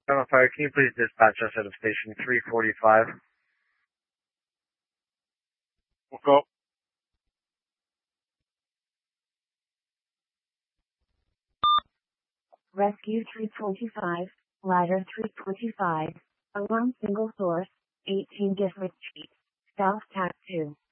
Tower Fire, can you please dispatch us out of station 345? We'll go. Rescue 345, ladder 345, alarm single source, 18 Gifford Street, South Tack 2.